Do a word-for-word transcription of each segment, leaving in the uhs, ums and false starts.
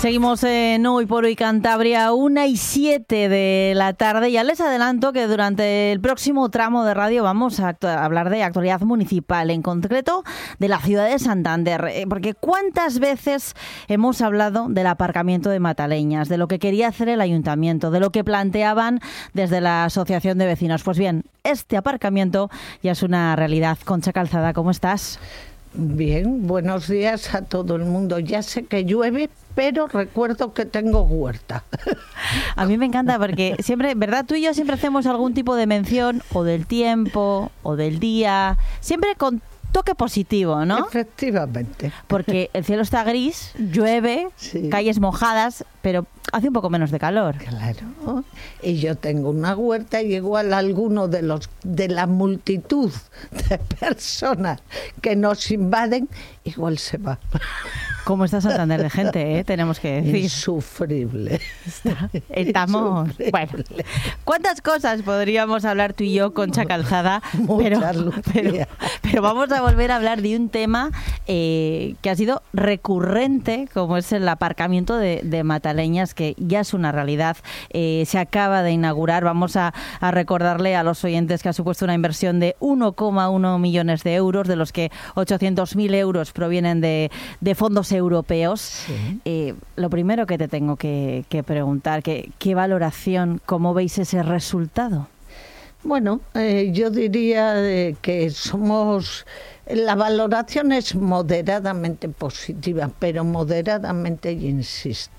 Seguimos en Hoy por Hoy Cantabria, una y siete de la tarde. Ya les adelanto que durante el próximo tramo de radio vamos a hablar de actualidad municipal, en concreto de la ciudad de Santander. Porque ¿cuántas veces hemos hablado del aparcamiento de Mataleñas, de lo que quería hacer el ayuntamiento, de lo que planteaban desde la asociación de vecinos? Pues bien, este aparcamiento ya es una realidad. Concha Calzada, ¿cómo estás? Bien, buenos días a todo el mundo. Ya sé que llueve, pero recuerdo que tengo huerta. A mí me encanta porque siempre, ¿verdad? Tú y yo siempre hacemos algún tipo de mención o del tiempo o del día, siempre con toque positivo, ¿no? Efectivamente. Porque el cielo está gris, llueve, sí, calles mojadas, pero hace un poco menos de calor. Claro. Y yo tengo una huerta y igual alguno de los de la multitud de personas que nos invaden, igual se va. ¿Cómo está Santander de gente, eh? Tenemos que decir. Insufrible. Está, estamos... Insufrible. Bueno, ¿cuántas cosas podríamos hablar tú y yo, Concha Calzada? Pero, pero, pero vamos a volver a hablar de un tema eh, que ha sido recurrente, como es el aparcamiento de, de Mataleñas, que ya es una realidad. Eh, se acaba de inaugurar. Vamos a, a recordarle a los oyentes que ha supuesto una inversión de uno coma uno millones de euros, de los que ochocientos mil euros provienen de, de fondos europeos. Sí. Eh, lo primero que te tengo que, que preguntar, que, ¿qué valoración, cómo veis ese resultado? Bueno, eh, yo diría eh, que somos... La valoración es moderadamente positiva, pero moderadamente, insisto.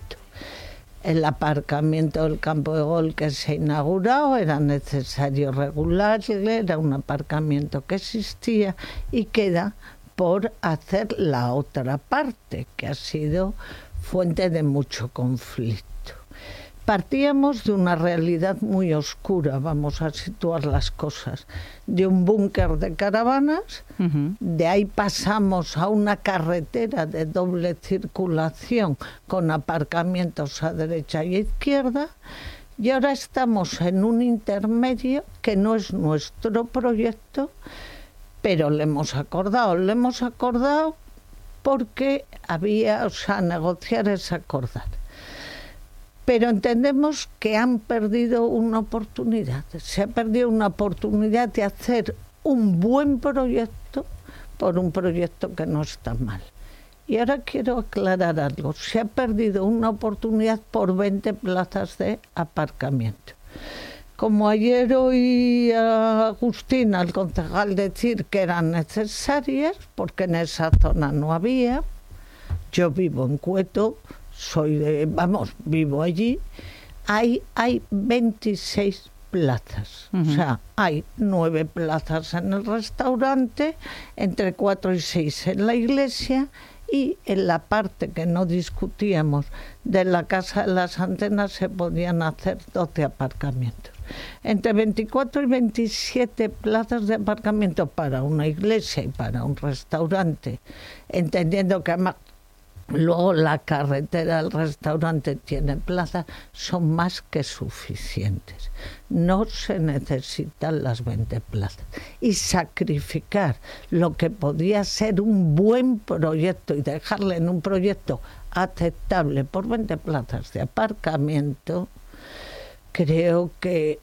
El aparcamiento del campo de gol que se ha inaugurado era necesario regularle, era un aparcamiento que existía y queda por hacer la otra parte, que ha sido fuente de mucho conflicto. Partíamos de una realidad muy oscura, vamos a situar las cosas, de un búnker de caravanas, uh-huh. De ahí pasamos a una carretera de doble circulación con aparcamientos a derecha y a izquierda, y ahora estamos en un intermedio que no es nuestro proyecto, pero le hemos acordado, le hemos acordado porque había, o sea, negociar es acordar. Pero entendemos que han perdido una oportunidad. Se ha perdido una oportunidad de hacer un buen proyecto por un proyecto que no está mal. Y ahora quiero aclarar algo. Se ha perdido una oportunidad por veinte plazas de aparcamiento. Como ayer oí a Agustín, al concejal, decir que eran necesarias, porque en esa zona no había. Yo vivo en Cueto, soy de, vamos, vivo allí. Hay, hay veintiséis plazas. Uh-huh. O sea, hay nueve plazas en el restaurante, entre cuatro y seis en la iglesia, y en la parte que no discutíamos de la Casa de las Antenas se podían hacer doce aparcamientos. Entre veinticuatro y veintisiete plazas de aparcamiento para una iglesia y para un restaurante, entendiendo que además luego la carretera del restaurante tiene plaza, son más que suficientes. No se necesitan las veinte plazas. Y sacrificar lo que podía ser un buen proyecto y dejarle en un proyecto aceptable por veinte plazas de aparcamiento, creo que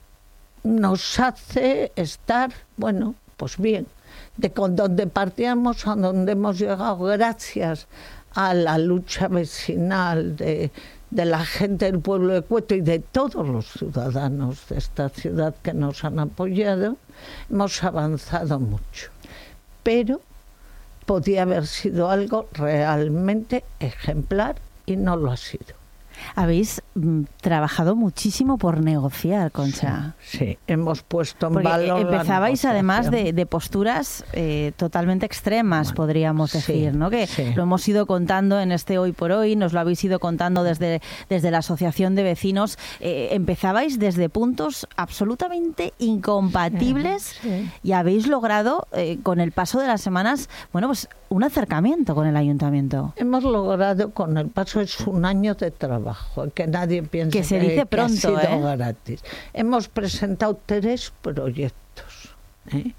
nos hace estar, bueno, pues bien, de con donde partíamos a donde hemos llegado gracias a la lucha vecinal de, de la gente del pueblo de Cueto y de todos los ciudadanos de esta ciudad que nos han apoyado, hemos avanzado mucho. Pero podía haber sido algo realmente ejemplar y no lo ha sido. Habéis mm, trabajado muchísimo por negociar, Concha. Sí, sí. Hemos puesto en Porque valor empezabais además de, de posturas eh, totalmente extremas, bueno, podríamos decir, sí, ¿no? Que sí. Lo hemos ido contando en este Hoy por Hoy, nos lo habéis ido contando desde, desde la asociación de vecinos. Eh, empezabais desde puntos absolutamente incompatibles, sí, sí. Y habéis logrado, eh, con el paso de las semanas, bueno, pues un acercamiento con el ayuntamiento. Hemos logrado, con el paso, es un año de trabajo. Que nadie piense que, se dice que, pronto, que ha sido ¿eh? gratis. Hemos presentado tres proyectos. ¿eh?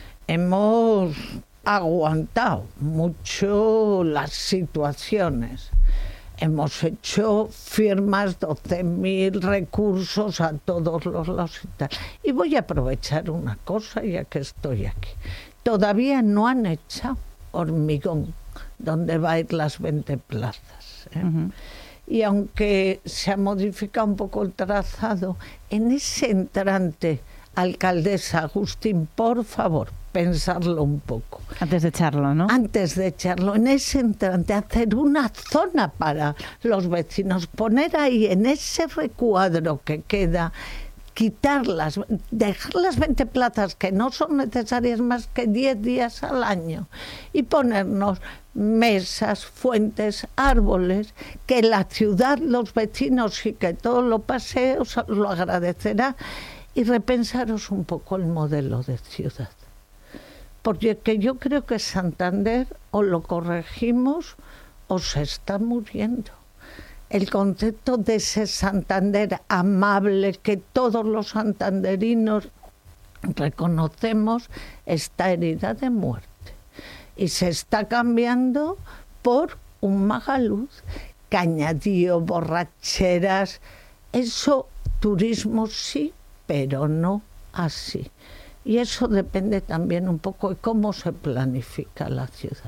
Hemos aguantado mucho las situaciones. Hemos hecho firmas, doce mil recursos a todos los lados y tal. Y voy a aprovechar una cosa, ya que estoy aquí. Todavía no han echado Hormigón, donde va a ir las veinte plazas. ¿eh? Uh-huh. Y aunque se ha modificado un poco el trazado, en ese entrante, alcaldesa Agustín, por favor, pensarlo un poco. Antes de echarlo, ¿no? Antes de echarlo, en ese entrante, hacer una zona para los vecinos, poner ahí en ese recuadro que queda, quitarlas, dejar las veinte plazas que no son necesarias más que diez días al año y ponernos mesas, fuentes, árboles, que la ciudad, los vecinos y que todos los paseos lo agradecerá, y repensaros un poco el modelo de ciudad. Porque que yo creo que Santander o lo corregimos o se está muriendo. El concepto de ese Santander amable que todos los santanderinos reconocemos está herida de muerte. Y se está cambiando por un Magaluz, cañadío, borracheras. Eso, turismo sí, pero no así. Y eso depende también un poco de cómo se planifica la ciudad.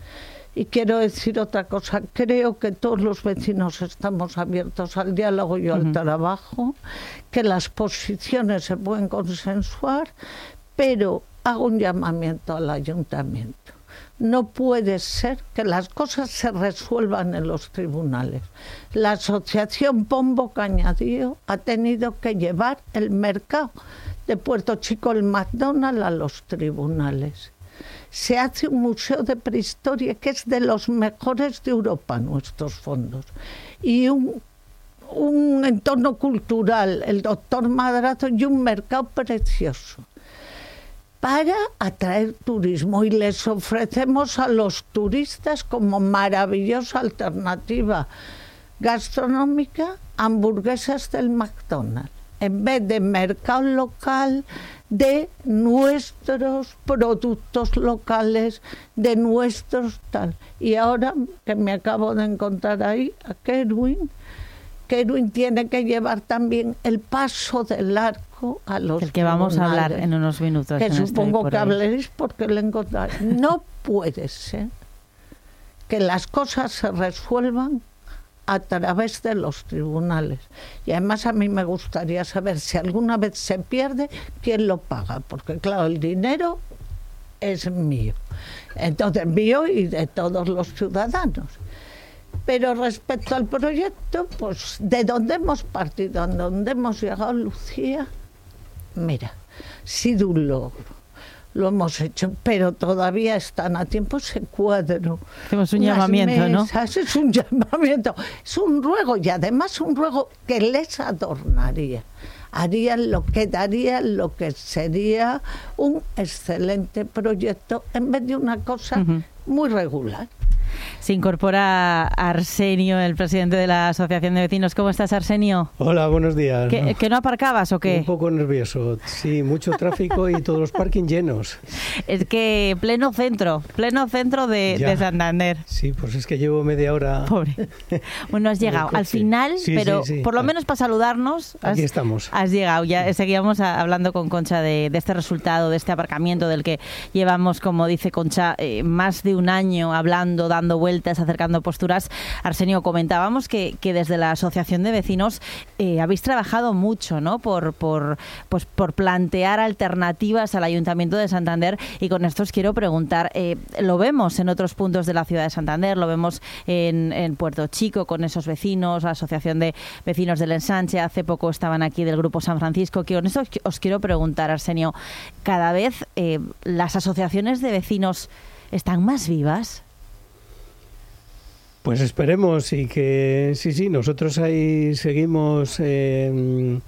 Y quiero decir otra cosa, creo que todos los vecinos estamos abiertos al diálogo y al uh-huh. trabajo, que las posiciones se pueden consensuar, pero hago un llamamiento al ayuntamiento. No puede ser que las cosas se resuelvan en los tribunales. La asociación Pombo Cañadío ha tenido que llevar el mercado de Puerto Chico, el McDonald's, a los tribunales. Se hace un museo de prehistoria que es de los mejores de Europa, nuestros fondos, y un, un entorno cultural, el doctor Madrazo, y un mercado precioso para atraer turismo, y les ofrecemos a los turistas como maravillosa alternativa gastronómica hamburguesas del McDonald's, en vez de mercado local, de nuestros productos locales, de nuestros tal. Y ahora que me acabo de encontrar ahí a Kerwin, Kerwin tiene que llevar también el paso del arco a los el que vamos a hablar en unos minutos. Que supongo que habléis porque le encontraré. No puede ser que las cosas se resuelvan a través de los tribunales. Y además a mí me gustaría saber si alguna vez se pierde, quién lo paga, porque claro, el dinero es mío. Entonces, mío y de todos los ciudadanos. Pero respecto al proyecto, pues de dónde hemos partido, a dónde hemos llegado, Lucía, mira, ha sido un logro. Lo hemos hecho, pero todavía están a tiempo ese cuadro. Hacemos un llamamiento, mesas, ¿no? Es un llamamiento, es un ruego, y además un ruego que les adornaría. Harían lo que darían, lo que sería un excelente proyecto en vez de una cosa uh-huh. muy regular. Se incorpora Arsenio, el presidente de la Asociación de Vecinos. ¿Cómo estás, Arsenio? Hola, buenos días. ¿Que no, ¿que no aparcabas o qué? Un poco nervioso. Sí, mucho tráfico y todos los parking llenos. Es que pleno centro, pleno centro de, de Santander. Sí, pues es que llevo media hora. Pobre. Bueno, has llegado al final, sí, pero sí, sí. por lo menos para saludarnos. Has, Aquí estamos. Has llegado. Ya seguíamos hablando con Concha de, de este resultado, de este aparcamiento del que llevamos, como dice Concha, eh, más de un año hablando, dando vueltas, acercando posturas. Arsenio, comentábamos que, que desde la Asociación de Vecinos eh, habéis trabajado mucho, ¿no? Por, por, pues, por plantear alternativas al Ayuntamiento de Santander, y con esto os quiero preguntar, eh, lo vemos en otros puntos de la ciudad de Santander, lo vemos en, en Puerto Chico con esos vecinos, la Asociación de Vecinos del Ensanche, hace poco estaban aquí del Grupo San Francisco, que con esto os, os quiero preguntar, Arsenio, ¿cada vez eh, las asociaciones de vecinos están más vivas? Pues esperemos, y que sí, sí, nosotros ahí seguimos eh,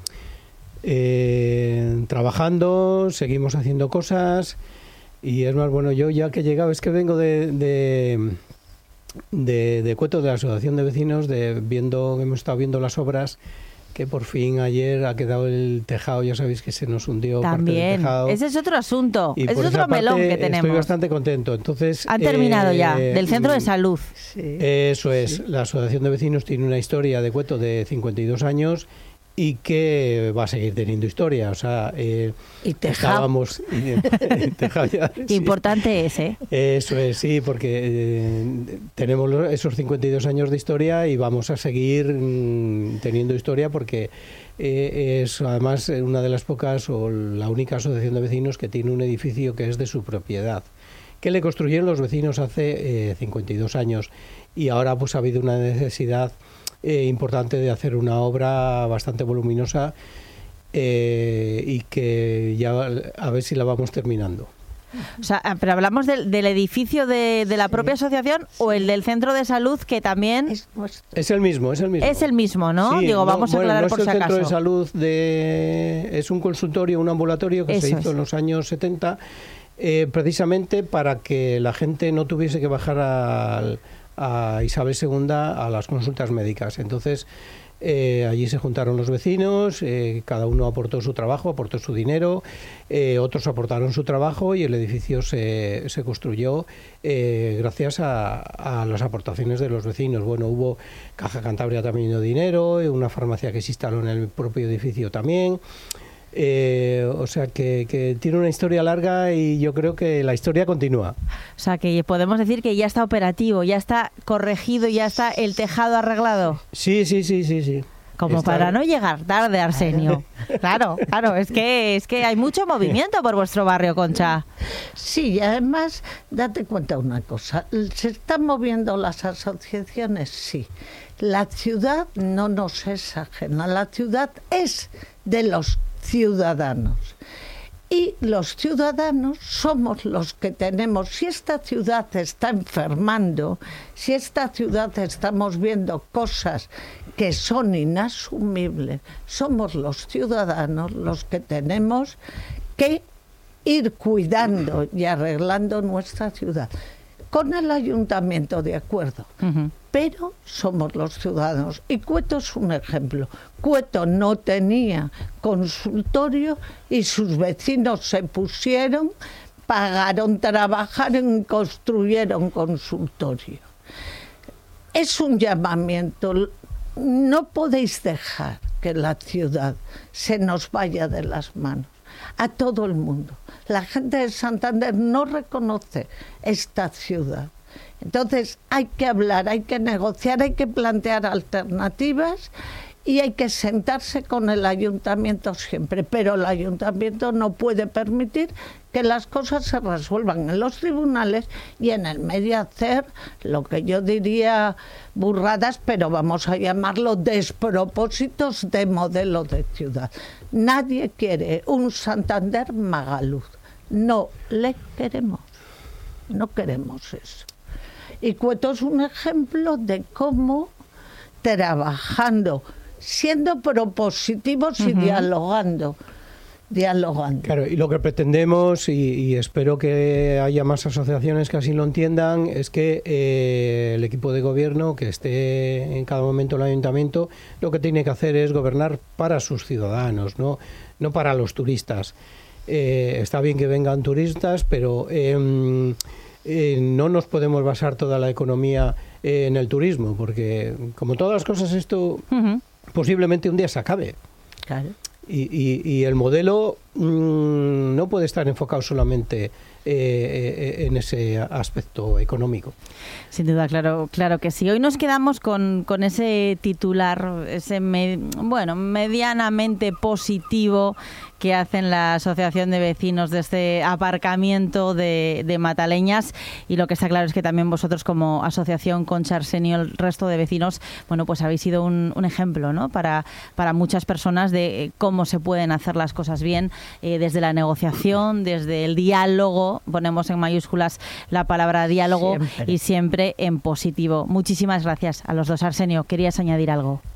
eh, trabajando, seguimos haciendo cosas, y es más, bueno, yo ya que he llegado, es que vengo de, de, de, de Cueto, de la Asociación de Vecinos, de viendo, hemos estado viendo las obras que que por fin ayer ha quedado el tejado, ya sabéis que se nos hundió También. parte del tejado. Ese es otro asunto, Y ese por es otro esa parte melón que tenemos. Estoy bastante contento. Entonces, Han terminado eh, ya, del centro de salud. Sí. Eso es, Sí. la Asociación de Vecinos tiene una historia de Cueto de cincuenta y dos años y que va a seguir teniendo historia. O sea, eh, Y tejado. estábamos... y- y tejado ya, Qué sí. importante es, ¿eh? Eso es, sí, porque eh, tenemos los- esos cincuenta y dos años de historia y vamos a seguir mm, teniendo historia porque eh, es además una de las pocas o la única asociación de vecinos que tiene un edificio que es de su propiedad, que le construyeron los vecinos hace eh, cincuenta y dos años y ahora pues ha habido una necesidad eh, importante de hacer una obra bastante voluminosa eh, y que ya a ver si la vamos terminando. O sea, pero hablamos del, del edificio de, de la Sí. propia asociación o el del centro de salud, que también Es nuestro. Es el mismo, es el mismo. es el mismo, ¿no? Sí, Digo, vamos a bueno, aclarar no por es si el centro acaso. de salud, de, es un consultorio, un ambulatorio que Eso se hizo es. en los años setenta, eh, precisamente para que la gente no tuviese que bajar al- a Isabel segunda a las consultas médicas. Entonces, eh, allí se juntaron los vecinos, eh, cada uno aportó su trabajo, aportó su dinero, eh, otros aportaron su trabajo y el edificio se, se construyó eh, gracias a, a las aportaciones de los vecinos. Bueno, hubo Caja Cantabria también dio dinero, eh, una farmacia que se instaló en el propio edificio también. Eh, o sea que, que tiene una historia larga y yo creo que la historia continúa. O sea, que podemos decir que ya está operativo, ya está corregido, ya está el tejado arreglado. Sí, sí, sí, sí, sí. Como Está- para no llegar tarde, Arsenio. Claro, claro, es que es que hay mucho movimiento por vuestro barrio, Concha. Sí, y además, date cuenta una cosa, ¿se están moviendo las asociaciones? Sí. La ciudad no nos es ajena, la ciudad es de los ciudadanos. Y los ciudadanos somos los que tenemos, si esta ciudad está enfermando, si esta ciudad estamos viendo cosas que son inasumibles, somos los ciudadanos los que tenemos que ir cuidando y arreglando nuestra ciudad. Con el ayuntamiento, de acuerdo, Ujú. pero somos los ciudadanos. Y Cueto es un ejemplo. Cueto no tenía consultorio y sus vecinos se pusieron, pagaron, trabajaron y construyeron consultorio. Es un llamamiento. No podéis dejar que la ciudad se nos vaya de las manos. A todo el mundo. La gente de Santander no reconoce esta ciudad. Entonces hay que hablar, hay que negociar, hay que plantear alternativas y hay que sentarse con el ayuntamiento siempre. Pero el ayuntamiento no puede permitir que las cosas se resuelvan en los tribunales y en el medio hacer lo que yo diría burradas, pero vamos a llamarlo despropósitos de modelo de ciudad. Nadie quiere un Santander Magaluz. No le queremos. No queremos eso. Y Cueto es un ejemplo de cómo trabajando, siendo propositivos y Ujú. dialogando, dialogando. Claro, y lo que pretendemos, y, y espero que haya más asociaciones que así lo entiendan, es que eh, el equipo de gobierno que esté en cada momento en el ayuntamiento, lo que tiene que hacer es gobernar para sus ciudadanos, no, no para los turistas. Eh, está bien que vengan turistas, pero eh, eh, no nos podemos basar toda la economía eh, en el turismo, porque como todas las cosas esto Ujú. posiblemente un día se acabe. Claro. Y, y- y el modelo mm, no puede estar enfocado solamente eh, eh, en ese aspecto económico. Sin duda, claro, claro que sí. Hoy nos quedamos con, con ese titular, ese me- bueno, medianamente positivo que hacen la Asociación de Vecinos de este aparcamiento de, de Mataleñas, y lo que está claro es que también vosotros como asociación Concha, Arsenio, el resto de vecinos, bueno, pues habéis sido un, un ejemplo, ¿no? Para, para muchas personas de eh, cómo se pueden hacer las cosas bien, eh, desde la negociación, desde el diálogo, ponemos en mayúsculas la palabra diálogo, Siempre. y siempre en positivo. Muchísimas gracias a los dos. Arsenio, ¿querías añadir algo?